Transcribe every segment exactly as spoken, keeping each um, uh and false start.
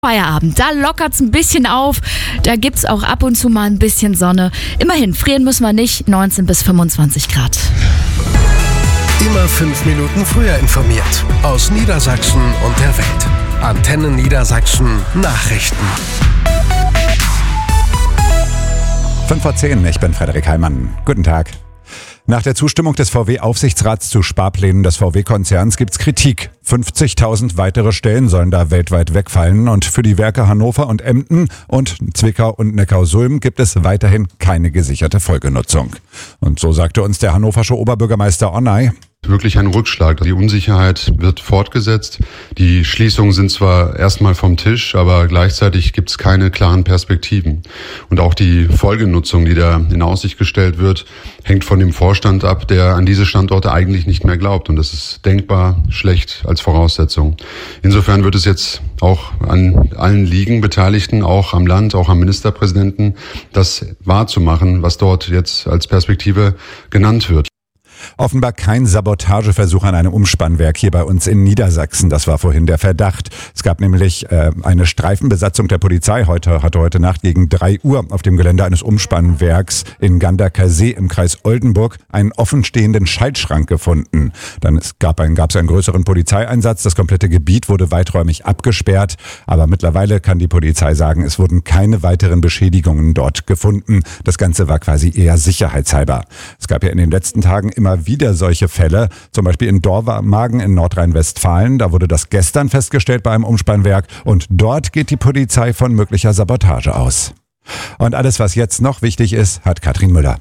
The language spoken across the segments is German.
Feierabend, da lockert's ein bisschen auf, da gibt's auch ab und zu mal ein bisschen Sonne. Immerhin, frieren müssen wir nicht, neunzehn bis fünfundzwanzig Grad. Immer fünf Minuten früher informiert. Aus Niedersachsen und der Welt. Antenne Niedersachsen Nachrichten. fünf vor zehn, ich bin Frederik Heimann. Guten Tag. Nach der Zustimmung des V W-Aufsichtsrats zu Sparplänen des V W-Konzerns gibt's Kritik. fünfzigtausend weitere Stellen sollen da weltweit wegfallen und für die Werke Hannover und Emden und Zwickau und Neckarsulm gibt es weiterhin keine gesicherte Folgenutzung. Und so sagte uns der hannoversche Oberbürgermeister Onay: Wirklich ein Rückschlag. Die Unsicherheit wird fortgesetzt. Die Schließungen sind zwar erstmal vom Tisch, aber gleichzeitig gibt es keine klaren Perspektiven. Und auch die Folgenutzung, die da in Aussicht gestellt wird, hängt von dem Vorstand ab, der an diese Standorte eigentlich nicht mehr glaubt. Und das ist denkbar schlecht als Voraussetzung. Insofern wird es jetzt auch an allen liegen, Beteiligten, auch am Land, auch am Ministerpräsidenten, das wahrzumachen, was dort jetzt als Perspektive genannt wird. Offenbar kein Sabotageversuch an einem Umspannwerk hier bei uns in Niedersachsen. Das war vorhin der Verdacht. Es gab nämlich äh, eine Streifenbesatzung der Polizei heute, hatte heute Nacht gegen drei Uhr auf dem Gelände eines Umspannwerks in Gandaker See im Kreis Oldenburg einen offenstehenden Schaltschrank gefunden. Dann es gab ein, gab es einen größeren Polizeieinsatz. Das komplette Gebiet wurde weiträumig abgesperrt. Aber mittlerweile kann die Polizei sagen, es wurden keine weiteren Beschädigungen dort gefunden. Das Ganze war quasi eher sicherheitshalber. Es gab ja in den letzten Tagen immer wieder solche Fälle, zum Beispiel in Dormagen in Nordrhein-Westfalen. Da wurde das gestern festgestellt bei einem Umspannwerk und dort geht die Polizei von möglicher Sabotage aus. Und alles, was jetzt noch wichtig ist, hat Katrin Müller.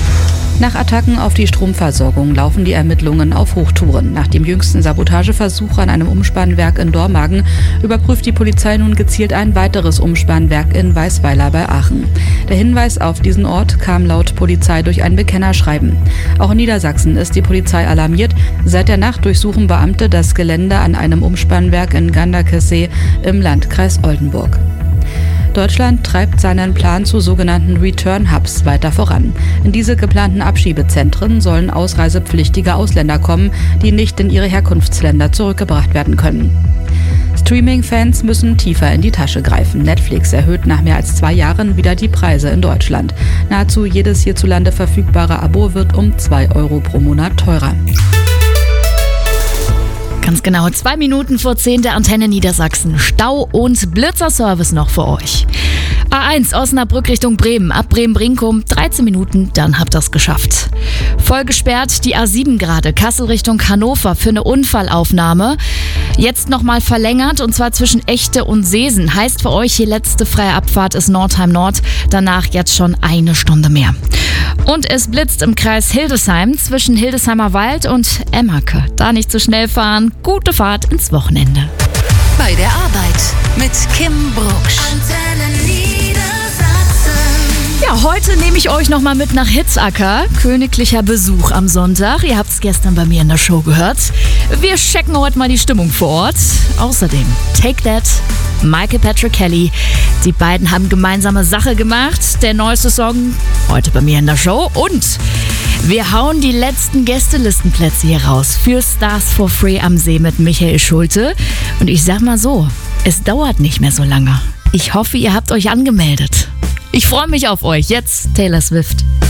Nach Attacken auf die Stromversorgung laufen die Ermittlungen auf Hochtouren. Nach dem jüngsten Sabotageversuch an einem Umspannwerk in Dormagen überprüft die Polizei nun gezielt ein weiteres Umspannwerk in Weißweiler bei Aachen. Der Hinweis auf diesen Ort kam laut Polizei durch ein Bekennerschreiben. Auch in Niedersachsen ist die Polizei alarmiert. Seit der Nacht durchsuchen Beamte das Gelände an einem Umspannwerk in Gandaker See im Landkreis Oldenburg. Deutschland treibt seinen Plan zu sogenannten Return-Hubs weiter voran. In diese geplanten Abschiebezentren sollen ausreisepflichtige Ausländer kommen, die nicht in ihre Herkunftsländer zurückgebracht werden können. Streaming-Fans müssen tiefer in die Tasche greifen. Netflix erhöht nach mehr als zwei Jahren wieder die Preise in Deutschland. Nahezu jedes hierzulande verfügbare Abo wird um zwei Euro pro Monat teurer. Ganz genau, zwei Minuten vor zehn der Antenne Niedersachsen. Stau und Blitzerservice noch für euch. A eins Osnabrück Richtung Bremen, ab Bremen-Brinkum, dreizehn Minuten, dann habt ihr's geschafft. Voll gesperrt die A sieben gerade, Kassel Richtung Hannover für eine Unfallaufnahme. Jetzt nochmal verlängert und zwar zwischen Echte und Seesen. Heißt für euch, die letzte freie Abfahrt ist Nordheim Nord, danach jetzt schon eine Stunde mehr. Und es blitzt im Kreis Hildesheim zwischen Hildesheimer Wald und Emmerke. Da nicht zu schnell fahren, gute Fahrt ins Wochenende. Bei der Arbeit mit Kim Brucksch. Antenne Niedersachsen. Ja, heute nehme ich euch nochmal mit nach Hitzacker. Königlicher Besuch am Sonntag. Ihr habt es gestern bei mir in der Show gehört. Wir checken heute mal die Stimmung vor Ort. Außerdem Take That, Michael Patrick Kelly. Die beiden haben gemeinsame Sache gemacht. Der neueste Song heute bei mir in der Show. Und wir hauen die letzten Gästelistenplätze hier raus für Stars for Free am See mit Michael Schulte. Und ich sag mal so, es dauert nicht mehr so lange. Ich hoffe, ihr habt euch angemeldet. Ich freue mich auf euch. Jetzt Taylor Swift.